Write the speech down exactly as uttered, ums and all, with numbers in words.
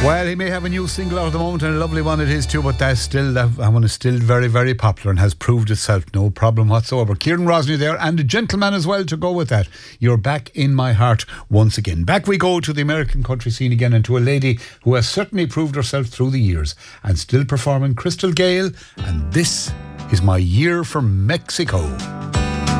Well, he may have a new single out at the moment, and a lovely one it is too, but that's still, that one is still very, very popular and has proved itself, no problem whatsoever. Kieran Rosny there, and a gentleman as well to go with that. You're back in my heart once again. Back we go to the American country scene again, and to a lady who has certainly proved herself through the years and still performing, Crystal Gayle, and this is My Year for Mexico.